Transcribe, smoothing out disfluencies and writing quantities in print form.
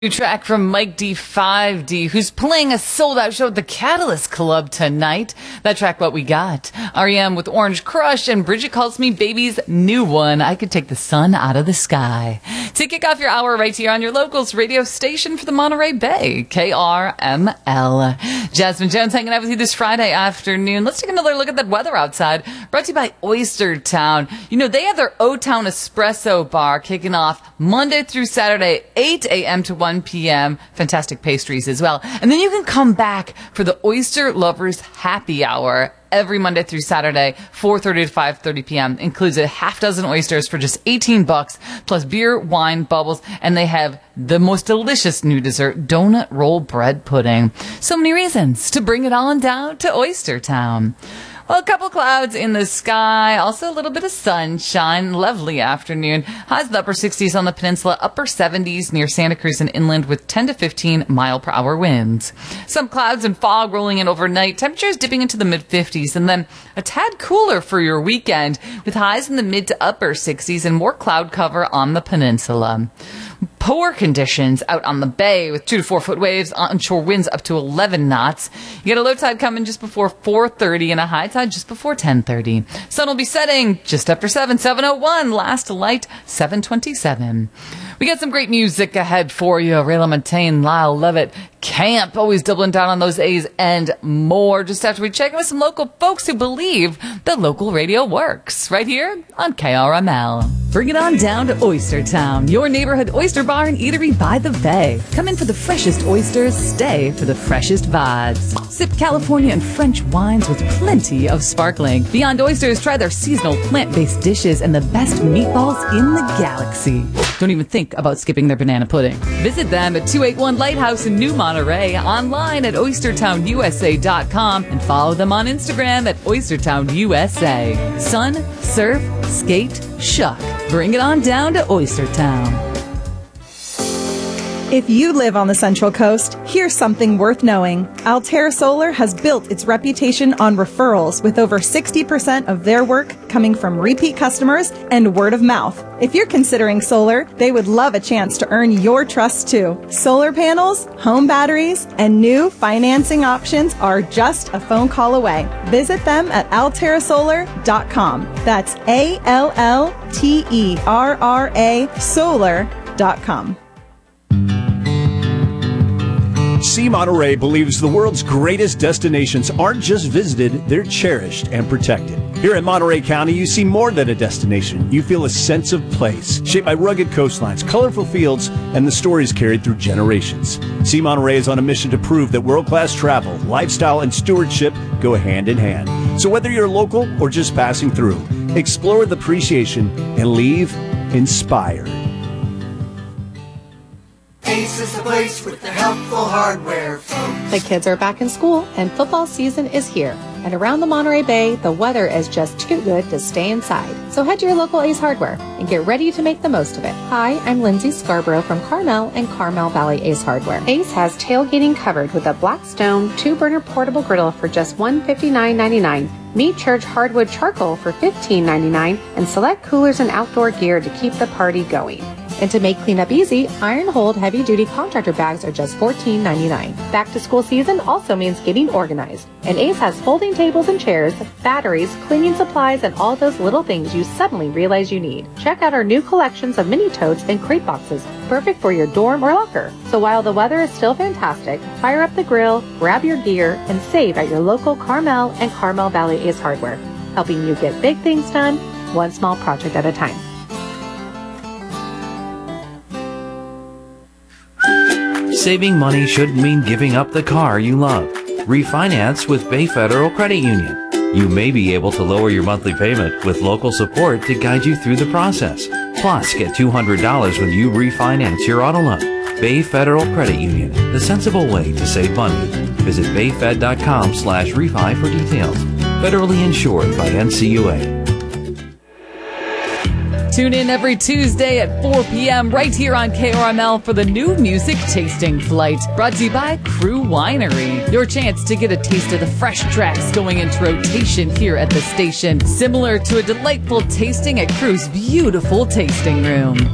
New track from Mike D5D, who's playing a sold-out show at the Catalyst Club tonight. That track, What We Got. R.E.M. with Orange Crush, and Bridget Calls Me Baby's new one, I Could Take the Sun Out of the Sky. To kick off your hour right here on your locals radio station for the Monterey Bay, KRML. Jasmine Jones hanging out with you this Friday afternoon. Let's take another look at that weather outside. Brought to you by Oyster Town. You know, they have their O-Town Espresso Bar kicking off Monday through Saturday, 8 a.m. to 1 p.m. Fantastic pastries as well. And then you can come back for the Oyster Lovers Happy Hour every Monday through Saturday, 4:30 to 5:30 p.m. Includes a half dozen oysters for just $18, plus beer, wine, bubbles, and they have the most delicious new dessert, donut roll bread pudding. So many reasons to bring it on down to Oyster Town. Well, a couple clouds in the sky, also a little bit of sunshine, lovely afternoon. Highs in the upper 60s on the peninsula, upper 70s near Santa Cruz and inland with 10 to 15 mile per hour winds. Some clouds and fog rolling in overnight, temperatures dipping into the mid 50s, and then a tad cooler for your weekend with highs in the mid to upper 60s and more cloud cover on the peninsula. Poor conditions out on the bay with 2 to 4 foot waves, onshore winds up to 11 knots. You get a low tide coming just before 4:30 and a high tide just before 10:30. Sun will be setting just after 7:01. Last light 7:27. We got some great music ahead for you. Rayla Montaigne, Lyle Levitt, Camp, always doubling down on those A's and more. Just after we check in with some local folks who believe that local radio works. Right here on KRML. Bring it on down to Oyster Town, your neighborhood oyster bar and eatery by the bay. Come in for the freshest oysters, stay for the freshest vibes. Sip California and French wines with plenty of sparkling. Beyond Oysters, try their seasonal plant-based dishes and the best meatballs in the galaxy. Don't even think about skipping their banana pudding. Visit them at 281 Lighthouse in New Monterey, online at oystertownusa.com, and follow them on Instagram at oystertownusa. Sun, surf, skate, shuck. Bring it on down to Oyster Town. If you live on the Central Coast, here's something worth knowing. Altair Solar has built its reputation on referrals, with over 60% of their work coming from repeat customers and word of mouth. If you're considering solar, they would love a chance to earn your trust too. Solar panels, home batteries, and new financing options are just a phone call away. Visit them at altairasolar.com. That's ALLTERRA solar.com. See Monterey believes the world's greatest destinations aren't just visited, they're cherished and protected. Here in Monterey County, you see more than a destination. You feel a sense of place, shaped by rugged coastlines, colorful fields, and the stories carried through generations. See Monterey is on a mission to prove that world-class travel, lifestyle, and stewardship go hand in hand. So whether you're local or just passing through, explore with appreciation and leave inspired. Ace is the place with the helpful hardware, folks. The kids are back in school and football season is here. And around the Monterey Bay, the weather is just too good to stay inside. So head to your local Ace Hardware and get ready to make the most of it. Hi, I'm Lindsay Scarborough from Carmel and Carmel Valley Ace Hardware. Ace has tailgating covered with a Blackstone 2-burner portable griddle for just $159.99. Meat Church hardwood charcoal for $15.99, and select coolers and outdoor gear to keep the party going. And to make cleanup easy, Iron Hold heavy-duty contractor bags are just $14.99. Back to school season also means getting organized. And Ace has folding tables and chairs, batteries, cleaning supplies, and all those little things you suddenly realize you need. Check out our new collections of mini totes and crate boxes, perfect for your dorm or locker. So while the weather is still fantastic, fire up the grill, grab your gear, and save at your local Carmel and Carmel Valley Ace Hardware, helping you get big things done, one small project at a time. Saving money shouldn't mean giving up the car you love. Refinance with Bay Federal Credit Union. You may be able to lower your monthly payment with local support to guide you through the process. Plus, get $200 when you refinance your auto loan. Bay Federal Credit Union, the sensible way to save money. Visit bayfed.com/refi for details. Federally insured by NCUA. Tune in every Tuesday at 4 p.m. right here on KRML for the new music tasting flight, brought to you by Crew Winery. Your chance to get a taste of the fresh tracks going into rotation here at the station, similar to a delightful tasting at Crew's beautiful tasting room.